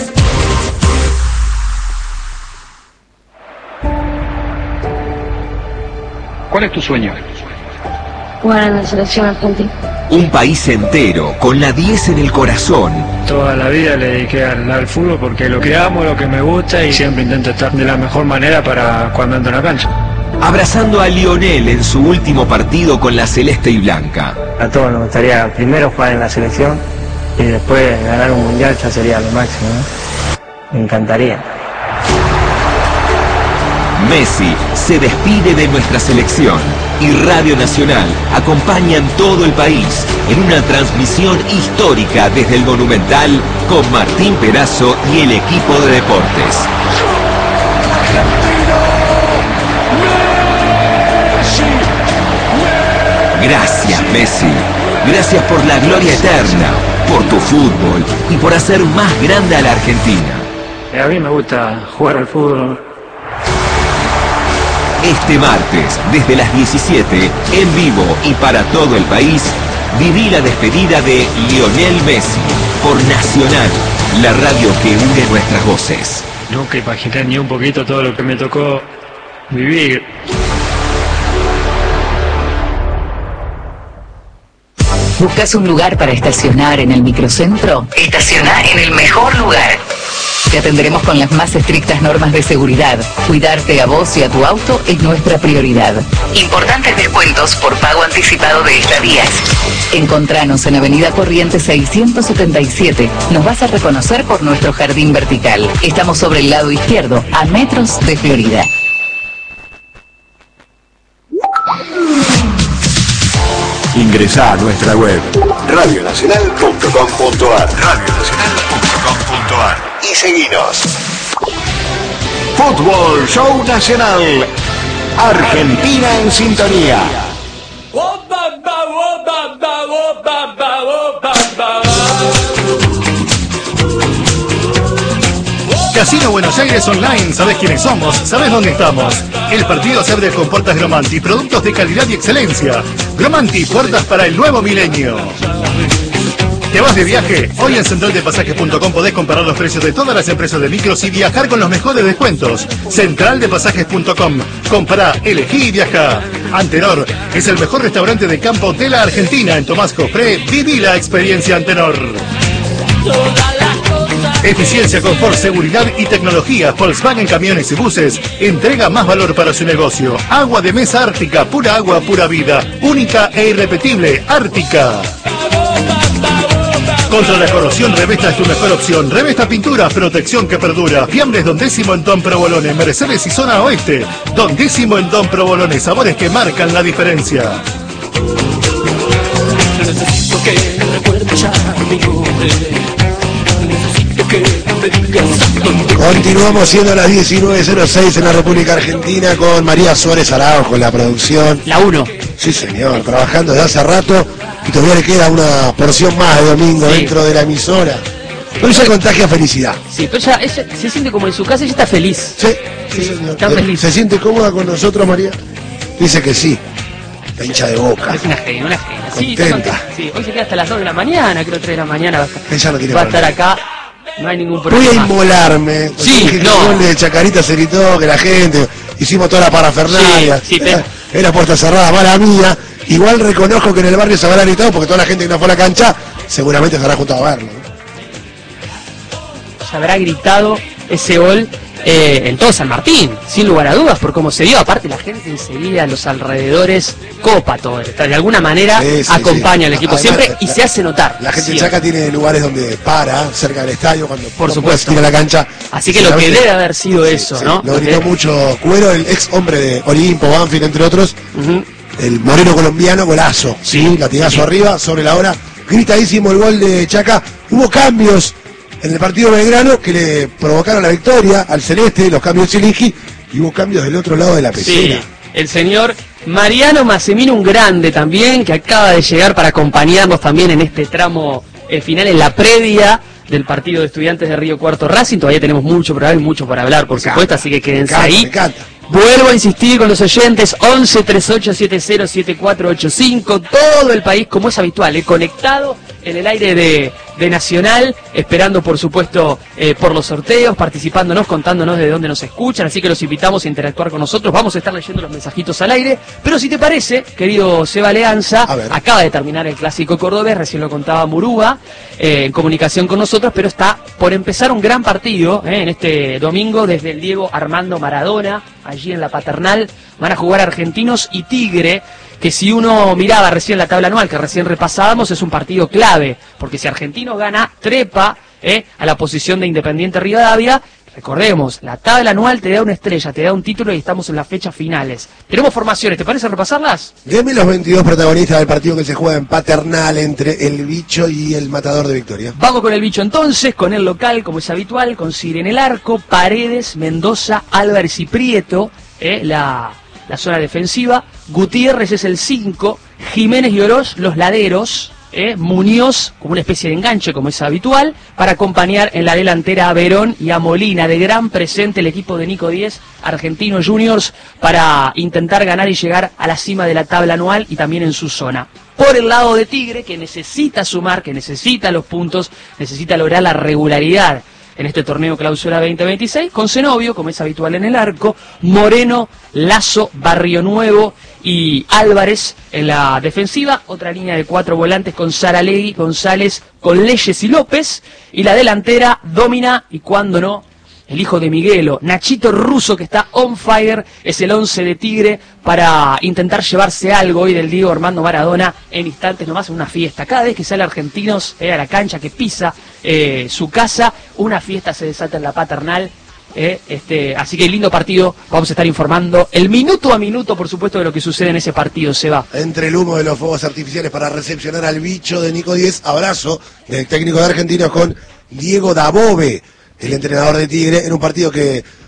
¿Cuál es tu sueño? Jugar en la selección argentina. Un país entero, con la diez en el corazón. Toda la vida le dediqué al, al fútbol porque lo que amo, lo que me gusta y siempre intento estar de la mejor manera para cuando entro en la cancha. Abrazando a Lionel en su último partido con la celeste y blanca. A todos nos gustaría primero jugar en la selección y después ganar un mundial, ya sería lo máximo, ¿no? Me encantaría. Messi se despide de nuestra selección y Radio Nacional acompaña en todo el país en una transmisión histórica desde el Monumental con Martín Perazo y el equipo de deportes. Gracias, Messi. Gracias por la gloria eterna, por tu fútbol y por hacer más grande a la Argentina. A mí me gusta jugar al fútbol. Este martes, desde las diecisiete, en vivo y para todo el país, viví la despedida de Lionel Messi por Nacional, la radio que une nuestras voces. Nunca imaginé ni un poquito todo lo que me tocó vivir. ¿Buscas un lugar para estacionar en el microcentro? Estaciona en el mejor lugar. Te atenderemos con las más estrictas normas de seguridad. Cuidarte a vos y a tu auto es nuestra prioridad. Importantes descuentos por pago anticipado de estadías. Encontranos en Avenida Corrientes seiscientos setenta y siete. Nos vas a reconocer por nuestro jardín vertical. Estamos sobre el lado izquierdo, a metros de Florida. Ingresá a nuestra web radio nacional punto com punto a r radio nacional punto com punto a r y seguinos. Fútbol Show Nacional. Argentina en sintonía. Casino Buenos Aires Online, ¿sabés quiénes somos? ¿Sabés dónde estamos? El partido se abre con puertas Gromanti, productos de calidad y excelencia. Gromanti, puertas para el nuevo milenio. ¿Te vas de viaje? Hoy en central de pasajes punto com podés comparar los precios de todas las empresas de micros y viajar con los mejores descuentos. central de pasajes punto com. Comprá, elegí y viajá. Antenor es el mejor restaurante de campo de la Argentina. En Tomás Jofré, viví la experiencia Antenor. Eficiencia, confort, seguridad y tecnología. Volkswagen Camiones y Buses entrega más valor para su negocio. Agua de mesa Ártica, pura agua, pura vida. Única e irrepetible, Ártica. Contra la corrosión, Revesta es tu mejor opción. Revesta Pinturas, protección que perdura. Fiambres Don Décimo en Don Provolone, Mercedes y Zona Oeste. Don Décimo en Don Provolone, sabores que marcan la diferencia. Necesito que recuerdes ya mi nombre. Necesito que me digas. Continuamos siendo a las diecinueve cero seis en la República Argentina con María Suárez Araujo con la producción. La uno. Sí, señor, trabajando desde hace rato. Y todavía le queda una porción más de domingo sí. dentro de la emisora. Pero ella contagia felicidad. Sí, pero ella, ella se siente como en su casa y ella está feliz. Sí, sí, señor. Está feliz. ¿Se siente cómoda con nosotros, María? Dice que sí. La hincha de Boca. Es una genia, una genia. Sí, contenta. Sí, hoy se queda hasta las dos de la mañana, creo tres de la mañana. Va a estar, ella no tiene va a estar problema. acá. No hay ningún problema. Voy a inmolarme. Sí, que no. el de Chacarita se gritó, que la gente. Hicimos toda la parafernalia. Sí, sí, era, era puerta cerrada, mala mía. Igual reconozco que en el barrio se habrá gritado porque toda la gente que no fue a la cancha seguramente se habrá juntado a verlo. Se habrá gritado ese gol eh, en todo San Martín, sin lugar a dudas, por cómo se dio. Aparte la gente enseguida a los alrededores copa todo. De alguna manera sí, sí, acompaña sí. al equipo Además, siempre y la, se hace notar. La gente siempre. en Chaca tiene lugares donde para, cerca del estadio, cuando por supuesto tira la cancha. Así que lo que debe haber sido sí, eso, sí, ¿no? Lo gritó mucho Cuero, el ex hombre de Olimpo, Banfield, entre otros. Uh-huh. El moreno colombiano, golazo, sí, latigazo sí. arriba, sobre la hora, gritadísimo el gol de Chaca. Hubo cambios en el partido Belgrano que le provocaron la victoria al Celeste, los cambios de Chilingi, y hubo cambios del otro lado de la pecera. Sí, el señor Mariano Massimino, un grande también, que acaba de llegar para acompañarnos también en este tramo eh, final, en la previa del partido de Estudiantes de Río Cuarto Racing. Todavía tenemos mucho por hablar y mucho por hablar, por me supuesto, encanta, así que quédense me encanta, ahí. Me encanta. Vuelvo a insistir con los oyentes, once treinta y ocho setenta siete cuatro ocho cinco, todo el país, como es habitual, eh, conectado en el aire de, de Nacional, esperando por supuesto eh, por los sorteos, participándonos, contándonos de dónde nos escuchan, así que los invitamos a interactuar con nosotros. Vamos a estar leyendo los mensajitos al aire, pero si te parece, querido Seba Leanza, acaba de terminar el Clásico Cordobés, recién lo contaba Murúa, eh, en comunicación con nosotros, pero está por empezar un gran partido eh, en este domingo desde el Diego Armando Maradona, allí en la Paternal. Van a jugar Argentinos y Tigre, que si uno miraba recién la tabla anual que recién repasábamos, es un partido clave, porque si Argentinos gana, trepa eh, a la posición de Independiente Rivadavia. Recordemos, la tabla anual te da una estrella, te da un título y estamos en las fechas finales. Tenemos formaciones, ¿te parece repasarlas? Deme los veintidós protagonistas del partido que se juega en Paternal entre el Bicho y el Matador de Victoria. Vamos con el Bicho entonces, con el local, como es habitual, con Sir en el arco, Paredes, Mendoza, Álvarez y Prieto, eh, la, la zona defensiva. Gutiérrez es el cinco, Jiménez y Oroz, los laderos. Eh, Muñoz como una especie de enganche, como es habitual, para acompañar en la delantera a Verón y a Molina. De gran presente el equipo de Nico Díez, Argentinos Juniors, para intentar ganar y llegar a la cima de la tabla anual y también en su zona. Por el lado de Tigre, que necesita sumar, que necesita los puntos, necesita lograr la regularidad en este torneo Clausura veinte veintiséis, con Zenobio, como es habitual en el arco, Moreno, Lazo, Barrio Nuevo y Álvarez en la defensiva, otra línea de cuatro volantes con Saralegui, González, con Leyes y López, y la delantera Domina y cuando no, el hijo de Miguelo, Nachito Russo, que está on fire, es el once de Tigre para intentar llevarse algo hoy del Diego Armando Maradona en instantes nomás, en una fiesta. Cada vez que sale Argentinos eh, a la cancha, que pisa eh, su casa, una fiesta se desata en la Paternal. Eh, este, así que lindo partido, vamos a estar informando el minuto a minuto, por supuesto, de lo que sucede en ese partido. Se va. Entre el humo de los fuegos artificiales para recepcionar al Bicho de Nico Díez, abrazo del técnico de Argentinos con Diego Dabove, el entrenador de Tigre, en un partido que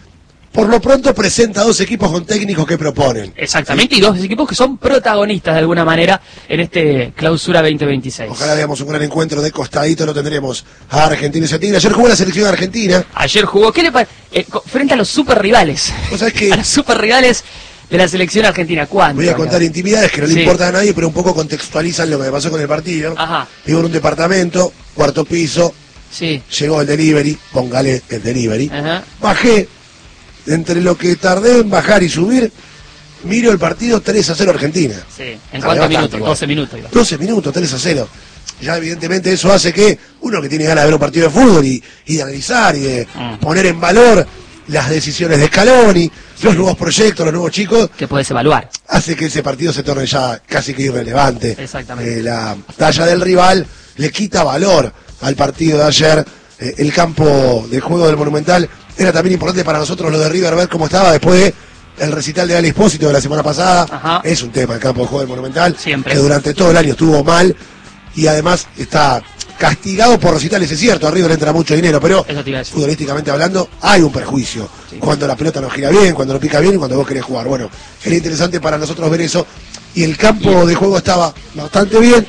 por lo pronto presenta dos equipos con técnicos que proponen. Exactamente, ¿sí? Y dos equipos que son protagonistas de alguna manera en este clausura veinte veintiséis. Ojalá veamos un gran encuentro de costadito, lo tendremos a Argentina y Tigre. Ayer jugó la selección argentina. Ayer jugó, ¿qué le parece? Eh, frente a los super rivales. ¿Vos sabés que a los super rivales de la selección argentina? ¿Cuánto? Voy a contar intimidades que no le Sí. importan a nadie, pero un poco contextualizan lo que me pasó con el partido. Ajá. Vivo en un departamento, cuarto piso. Sí. Llegó el delivery, póngale el delivery. Ajá. Bajé, entre lo que tardé en bajar y subir, miro el partido tres a cero Argentina. Sí. ¿En Sabe cuántos bastante minutos? igual. doce minutos. Iba. doce minutos, tres a cero. Ya evidentemente eso hace que uno que tiene ganas de ver un partido de fútbol y, y de analizar y de Mm. poner en valor las decisiones de Scaloni, los nuevos proyectos, los nuevos chicos, que puedes evaluar, hace que ese partido se torne ya casi que irrelevante. Exactamente. Eh, la talla del rival le quita valor al partido de ayer. Eh, el campo de juego del Monumental era también importante para nosotros lo de River, ver cómo estaba después de el recital de Ale Espósito de la semana pasada. Ajá. Es un tema el campo de juego del Monumental, Siempre. que durante todo el año estuvo mal y además está castigado por recitales, es cierto, a River entra mucho dinero, pero Eso te iba a decir. futbolísticamente hablando hay un perjuicio. Sí. Cuando la pelota no gira bien, cuando no pica bien y cuando vos querés jugar. Bueno, era interesante para nosotros ver eso. Y el campo de juego estaba bastante bien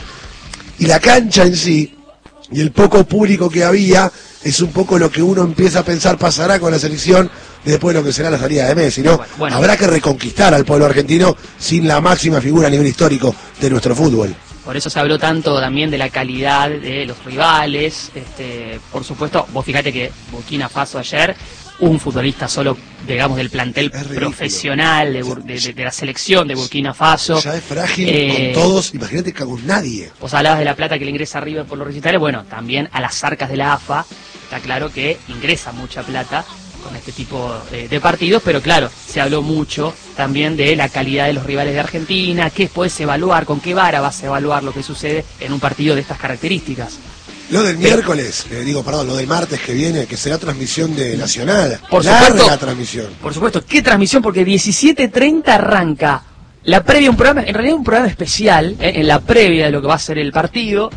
y la cancha en sí y el poco público que había es un poco lo que uno empieza a pensar pasará con la selección después de lo que será la salida de Messi, ¿no? Bueno, bueno. Habrá que reconquistar al pueblo argentino sin la máxima figura a nivel histórico de nuestro fútbol. Por eso se habló tanto también de la calidad de los rivales. Este, por supuesto, vos fíjate que Burkina Faso ayer, un futbolista solo, digamos, del plantel profesional de, Bur- de- de- de la selección de Burkina Faso. Ya es frágil Eh, con todos, imagínate que con nadie. Vos hablabas de la plata que le ingresa a River por los recitales, bueno, también a las arcas de la A F A, está claro que ingresa mucha plata con este tipo de, de partidos, pero claro, se habló mucho también de la calidad de los rivales de Argentina, qué puedes evaluar, con qué vara vas a evaluar lo que sucede en un partido de estas características. Lo del miércoles, eh, digo, perdón, lo del martes que viene, que será transmisión de Nacional. Por Larga supuesto. transmisión. Por supuesto, qué transmisión, porque diecisiete treinta arranca la previa, un programa, en realidad un programa especial, eh, en la previa de lo que va a ser el partido,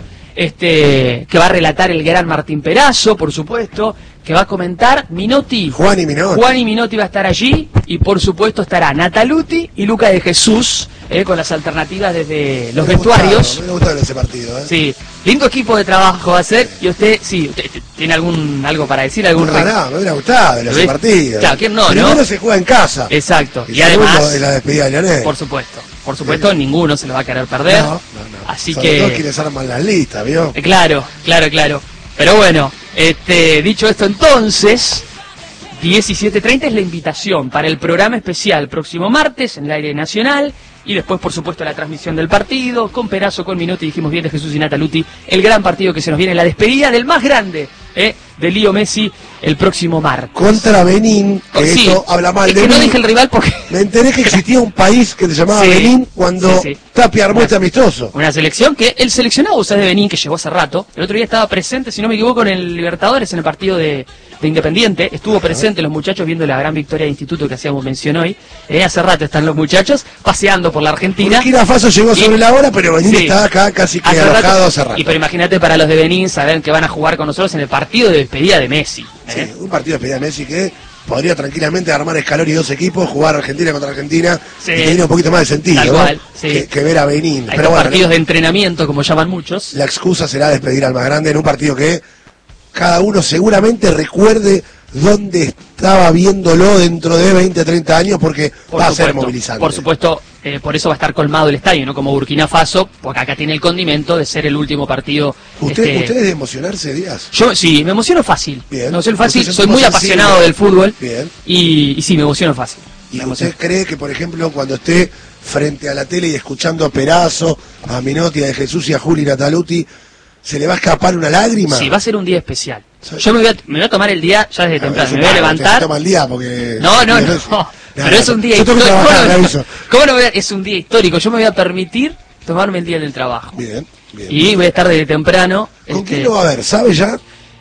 este, que va a relatar el gran Martín Perazo, por supuesto, que va a comentar Minotti. Juan y Minotti. Juan y Minotti va a estar allí, y por supuesto estará Nataluti y Luca de Jesús, eh, con las alternativas desde los Me hubiera vestuarios. gustado, Me gustaron ese partido, ¿eh? Sí, lindo equipo de trabajo va a ser, y usted, sí, usted tiene algún algo para decir, algún No, rec- no, me hubiera gustado en ese ¿Ves? partido. Claro, ¿quién no, Primero no? se juega en casa. Exacto, Y, y además, segundo, es la despedida de Lionel. por supuesto, por supuesto, ninguno se lo va a querer perder, No, no, no. así Sobre todo que, quienes arman las listas, ¿vio? eh, claro, claro, claro, pero bueno, este, dicho esto entonces, diecisiete treinta es la invitación para el programa especial próximo martes en el aire nacional, y después por supuesto la transmisión del partido, con Perazo, con Minotti, dijimos bien, de Jesús y Nataluti, el gran partido que se nos viene, la despedida del más grande, eh, de Lío Messi, el próximo martes. Contra Benín, que Oh, sí, eso habla mal es de que mí. no dije el rival porque... Me enteré que existía un país que se llamaba Sí, Benín cuando sí, sí. Tapia armó este amistoso. Una selección que el seleccionado, o sea, de Benín, que llegó hace rato, el otro día estaba presente, si no me equivoco, en el Libertadores, en el partido de, de Independiente, estuvo presente los muchachos viendo la gran victoria de Instituto que hacíamos mención hoy, eh, hace rato están los muchachos paseando por la Argentina. Burkina Faso llegó sobre Y- la hora, pero Benín Sí. está acá casi que Hace alojado rato- hace rato. Y pero imagínate para los de Benín saber que van a jugar con nosotros en el partido de despedida de Messi. ¿eh? Sí, un partido de despedida de Messi que podría tranquilamente armar Scaloni dos equipos, jugar Argentina contra Argentina, Sí. y tendría un poquito más de sentido, Tal ¿no? cual, sí. que, que ver a Benín. Hay Pero bueno, partidos ¿no? de entrenamiento, como llaman muchos. La excusa será despedir al más grande en un partido que cada uno seguramente recuerde dónde estaba viéndolo dentro de veinte, treinta años, porque Por va a ser supuesto, movilizante. Por supuesto, eh, por eso va a estar colmado el estadio, no como Burkina Faso, porque acá tiene el condimento de ser el último partido. ¿Usted, este, ¿Usted es de emocionarse, Díaz? Yo sí, me emociono fácil. Bien. Me emociono fácil, Usted es soy un muy tipo sensible. apasionado del fútbol Bien. y, y sí, me emociono fácil. ¿Y Me usted emociono. cree que, por ejemplo, cuando esté frente a la tele y escuchando a Perazo, a Minotti, a De Jesús y a Juli Nataluti, se le va a escapar una lágrima? Sí, va a ser un día especial. Yo me voy a, me voy a tomar el día ya desde A ver, temprano, es me un voy a pago, levantar. te toma el día porque... No, no, no. Nada, Pero es un día yo tengo que histórico. trabajar, ¿Cómo le no- aviso. cómo no voy a- es un día histórico. Yo me voy a permitir tomarme el día del trabajo. Bien, bien. Y voy a estar desde temprano. ¿Con este, quién lo va a ver? ¿Sabe ya?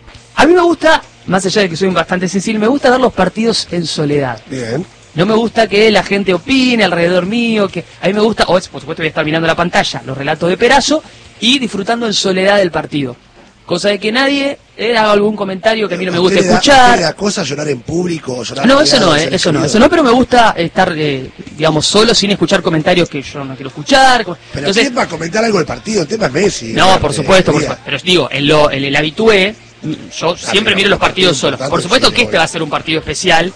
A mí me gusta, más allá de que soy bastante sensible, me gusta ver los partidos en soledad. Bien. No me gusta que la gente opine alrededor mío, que a mí me gusta, o es, por supuesto voy a estar mirando la pantalla, los relatos de Perazo y disfrutando en soledad del partido. cosa de que nadie eh, haga algún comentario que a mí no me ¿A gusta usted le da- escuchar. a usted le da cosa llorar en público o llorar No, eso no, rodeado de eh, seres eso no, queridos? eso no, pero me gusta estar, eh, digamos, solo sin escuchar comentarios que yo no quiero escuchar. Pero Entonces, ¿quién va a comentar algo del partido? El tema es Messi. no, eh, por supuesto, por día. supuesto. Pero digo, en, lo, en el habitué, yo siempre pero miro los un partido partidos solos. importante, Por supuesto sí, que este obvio. va a ser un partido especial.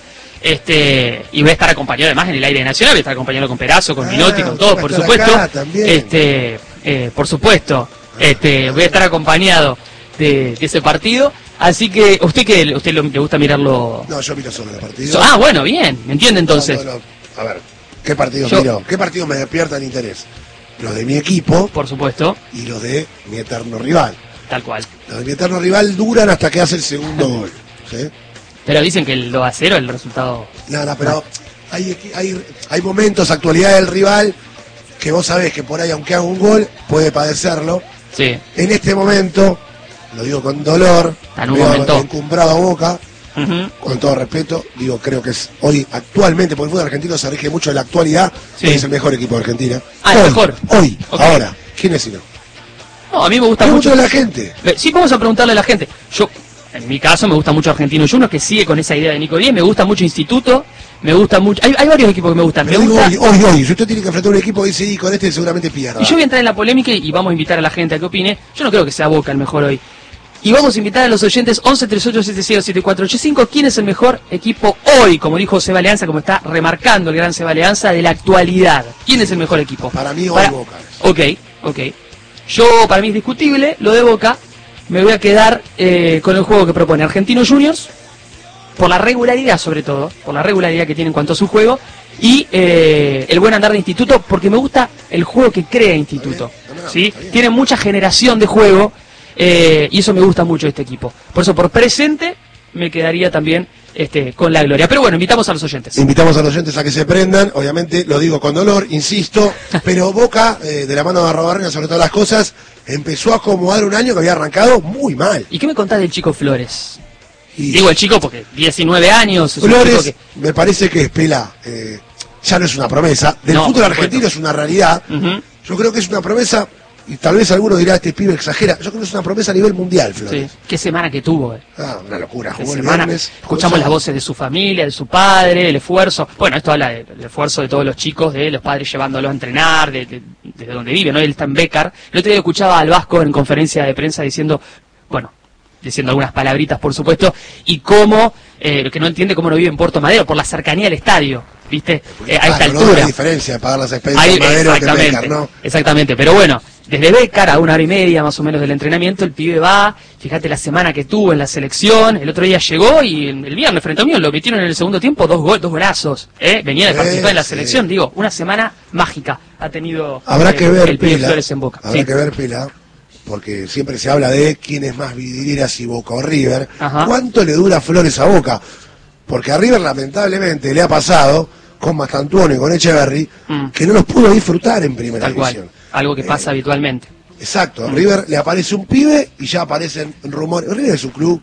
Este, y voy a estar acompañado además en el aire nacional, voy a estar acompañado con Perazo, con Ah, Minotti, con usted todos, va a por estar supuesto. acá también. Este, eh, por supuesto, este, voy a estar acompañado de, de ese partido. Así que, ¿usted qué? ¿Usted lo- le gusta mirarlo? No, yo miro solo el partido. So- ah, bueno, bien, ¿me entiende entonces? No, no, no. A ver, ¿qué partido Yo- miro? ¿Qué partido me despierta el interés? Los de mi equipo. Por supuesto. Y los de mi eterno rival. Tal cual. Los de mi eterno rival duran hasta que hace el segundo gol. ¿Sí? Pero dicen que el dos a cero el resultado... Nada, pero hay, equi- hay, hay momentos, actualidad del rival, que vos sabés que por ahí, aunque haga un gol, puede padecerlo. Sí. En este momento, lo digo con dolor, En un veo momento. encumbrado a Boca, Ujú. con todo respeto, digo, creo que es hoy, actualmente, porque el fútbol argentino se rige mucho de la actualidad, Sí. hoy es el mejor equipo de Argentina. Ah, el hoy, mejor. Hoy, Ok. ahora. ¿Quién es sino? No, a mí me gusta Pregúntale mucho... a la gente. Eh, Sí, vamos a preguntarle a la gente. Yo, en mi caso, me gusta mucho Argentino Juniors, que sigue con esa idea de Nico Díez. Me gusta mucho Instituto. Me gusta mucho... Hay, hay varios equipos que me gustan. Me Pero digo, gusta... hoy, hoy, hoy, si usted tiene que enfrentar un equipo, dice, y con este seguramente pierda. Y yo voy a entrar en la polémica y vamos a invitar a la gente a que opine. Yo no creo que sea Boca el mejor hoy. Y vamos a invitar a los oyentes once treinta y ocho setenta y cero setenta y cuatro ochenta y cinco. ¿Quién es el mejor equipo hoy? Como dijo Seba Leanza, como está remarcando el gran Seba Leanza, de la actualidad. ¿Quién es el mejor equipo? Para mí hoy Para- Boca. Ok, ok. Yo, para mí es discutible lo de Boca. Me voy a quedar eh, con el juego que propone Argentino Juniors, por la regularidad sobre todo, por la regularidad que tiene en cuanto a su juego, y eh, el buen andar de Instituto, porque me gusta el juego que crea Instituto. ¿Sí? Tiene mucha generación de juego, eh, y eso me gusta mucho de este equipo. Por eso, por presente, me quedaría también este, con la gloria. Pero bueno, invitamos a los oyentes. Invitamos a los oyentes a que se prendan, obviamente lo digo con dolor, insisto, pero Boca, eh, de la mano de Arrobarrena sobre todas las cosas, empezó a acomodar un año que había arrancado muy mal. ¿Y qué me contás del chico Flores? Digo el chico porque diecinueve años. Es un Flores, chico que- me parece que es pela, eh, ya no es una promesa, del No, fútbol por argentino es una realidad, Ujú. yo creo que es una promesa, y tal vez alguno dirá, este pibe exagera, yo creo que es una promesa a nivel mundial, Flores. Sí. Qué semana que tuvo. eh. Ah, una locura, Qué jugó el semana. viernes, Escuchamos jugó las voces de su familia, de su padre, el esfuerzo. Bueno, esto habla del esfuerzo de todos los chicos, de los padres llevándolos a entrenar, de, de, desde donde vive, ¿no? Él está en Becar. El otro día escuchaba al Vasco en conferencia de prensa diciendo, bueno, diciendo algunas palabritas, por supuesto, y cómo, eh, lo que no entiende cómo no vive en Puerto Madero, por la cercanía al estadio, ¿viste? Eh, a esta Claro, ¿no? altura. Hay diferencia de pagar las expensas Ahí, de Madero que exactamente, Becar, ¿no? exactamente, pero bueno, desde Becar a una hora y media más o menos del entrenamiento, el pibe va, fíjate la semana que tuvo en la selección, el otro día llegó y el viernes frente a mí lo metieron en el segundo tiempo, dos gol, dos golazos, ¿eh? Venía de Sí, participar en la sí. selección, digo, una semana mágica ha tenido Habrá eh, que ver, el pibe Pela, Flores en Boca. habrá Sí. que ver, Pela, porque siempre se habla de quién es más vidriera, si Boca o River. Ajá. ¿Cuánto le dura Flores a Boca? Porque a River lamentablemente le ha pasado con Mastantuono y con Echeverry Mm. que no los pudo disfrutar en primera Tal cual, división. algo que Eh, pasa habitualmente. Exacto, a Mm. River le aparece un pibe y ya aparecen rumores. River es un club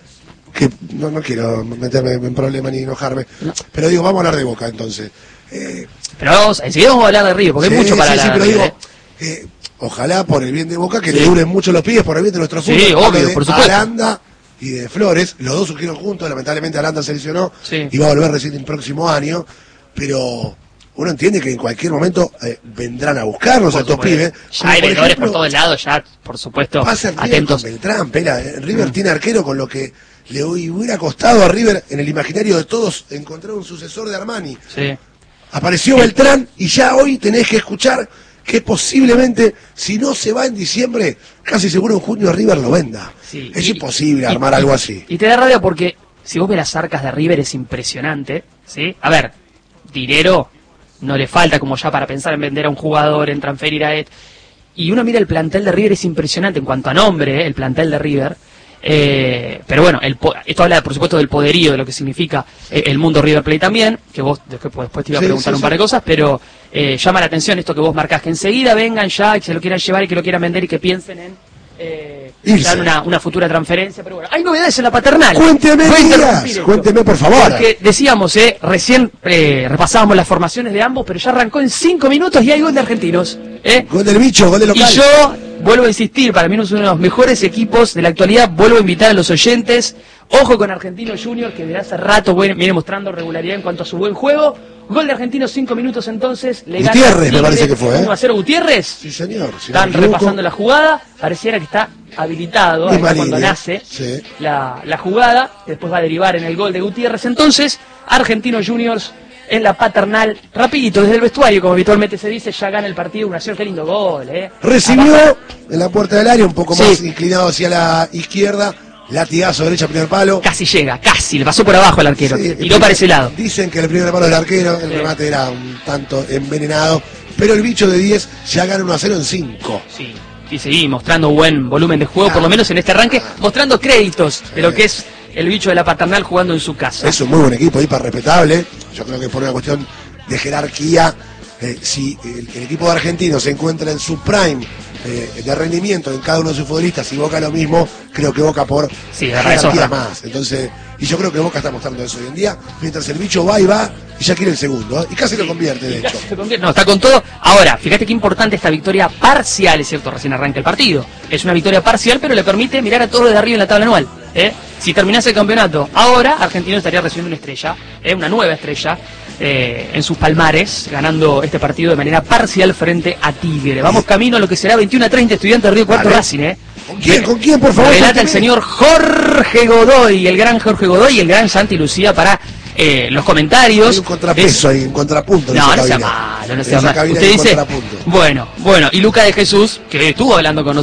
que no, no quiero meterme en problemas ni enojarme, pero digo, vamos a hablar de Boca entonces. Eh, Pero vamos, enseguida vamos a hablar de River, porque Sí, hay mucho para sí, sí, hablar pero de digo, River, ¿eh? eh, ojalá por el bien de Boca que Sí. le duren mucho los pibes, por el bien de nuestro Sí, fútbol. obvio, Hablo de por supuesto. Aranda y de Flores, los dos surgieron juntos, lamentablemente Aranda se lesionó Sí. y va a volver recién el próximo año, pero uno entiende que en cualquier momento eh, vendrán a buscarlos a Por estos supuesto. pibes. Ya Como, hay por vendedores por ejemplo, todos lados, ya, por supuesto, pasa en River atentos. con Beltrán, Pela. eh, River Mm. tiene arquero con lo que le hubiera costado a River en el imaginario de todos encontrar un sucesor de Armani. Sí. Apareció Beltrán y ya hoy tenés que escuchar que posiblemente, si no se va en diciembre, casi seguro en junio River lo venda. Sí, Es y- imposible y- armar y- algo así. Y te da rabia porque si vos ves las arcas de River es impresionante, ¿sí? A ver, dinero no le falta como ya para pensar en vender a un jugador, en transferir a Ed. Y uno mira el plantel de River, es impresionante en cuanto a nombre, ¿eh? El plantel de River. Eh, pero bueno, el, po- esto habla por supuesto del poderío, de lo que significa eh, el mundo River Plate también, que vos después, después te iba a Sí, preguntar sí, un par sí. de cosas, pero eh, llama la atención esto que vos marcás, que enseguida vengan ya, y se lo quieran llevar y que lo quieran vender y que piensen en eh, Irse. dar una, una futura transferencia, pero bueno, hay novedades en la paternal. Cuénteme, Voy a Díaz, interrumpir esto. cuénteme, por favor. Porque decíamos, eh, recién eh, repasábamos las formaciones de ambos, pero ya arrancó en cinco minutos y hay gol de argentinos. ¿eh? Gol del bicho, gol de local. Y yo vuelvo a insistir, para mí es uno de los mejores equipos de la actualidad. Vuelvo a invitar a los oyentes. Ojo con Argentino Junior, que desde hace rato viene mostrando regularidad en cuanto a su buen juego. Gol de Argentino, cinco minutos entonces. Le gana Gutiérrez, me parece que fue, ¿eh? uno a cero Gutiérrez. Sí, señor. Si Están no me repasando la jugada. Pareciera que está habilitado ahí cuando línea. nace Sí. la, la jugada. Después va a derivar en el gol de Gutiérrez. Entonces, Argentino Juniors en la paternal, rapidito, desde el vestuario, como habitualmente se dice, ya gana el partido. Una acción, qué lindo gol, ¿eh? Recibió Abajo. En la puerta del área, un poco Sí. más inclinado hacia la izquierda. Latigazo derecha, primer palo. Casi llega, casi, le pasó por abajo al arquero. Sí, tiró para ese lado. Dicen que el primer palo del arquero, el Sí. remate era un tanto envenenado. Pero el bicho de diez ya gana uno a cero en cinco. Sí. Y seguí mostrando buen volumen de juego, ah, por lo menos en este arranque, mostrando créditos de lo que es el bicho de la paternal jugando en su casa. Es un muy buen equipo, hiper respetable. Yo creo que por una cuestión de jerarquía, eh, si el, el equipo de Argentino se encuentra en su prime eh, de rendimiento en cada uno de sus futbolistas y Boca lo mismo, creo que Boca por sí, jerarquía más. Entonces, y yo creo que Boca está mostrando eso hoy en día, mientras el bicho va y va y ya quiere el segundo, ¿eh? Y casi sí, lo convierte, de hecho. No, está con todo. Ahora, fíjate qué importante esta victoria parcial, es cierto, recién arranca el partido. Es una victoria parcial, pero le permite mirar a todo desde arriba en la tabla anual. ¿eh? Si terminase el campeonato ahora, Argentino estaría recibiendo una estrella, ¿eh? una nueva estrella, eh, en sus palmares, ganando este partido de manera parcial frente a Tigre. Vamos camino a lo que será veintiuno a treinta, Estudiantes de Río Cuarto, Racing, ¿eh? ¿Con quién? ¿Con quién, por favor? Relata el señor Jorge Godoy, el gran Jorge Godoy y el gran Santi Lucía para eh, los comentarios. Hay un contrapeso ahí, un contrapunto. No, no sea malo, no sea malo. Usted dice, contrapunto. bueno, bueno, y Luca de Jesús, que estuvo hablando con nosotros.